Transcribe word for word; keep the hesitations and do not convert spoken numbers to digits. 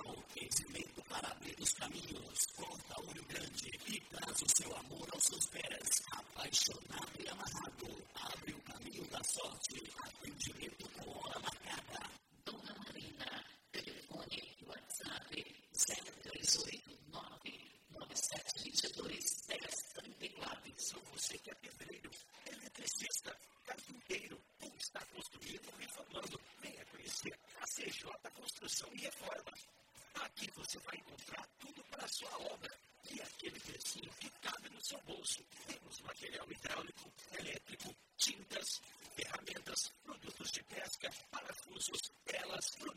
Natal, benzimento para abrir os caminhos, corta Ouro Grande e traz o seu amor aos seus pés. Apaixonado e amarrado, abre o caminho da sorte, atendimento com hora marcada. Dona Marina, telefone e WhatsApp zero três oito nove nove sete dois dois um zero três quatro. Se você que é pedreiro, eletricista, carpinteiro, ou está construindo ou reformando, venha conhecer a C J Construção e Reformas. Aqui você vai encontrar tudo para a sua obra e aquele precinho que cabe no seu bolso. Temos material hidráulico, elétrico, tintas, ferramentas, produtos de pesca, parafusos, telas,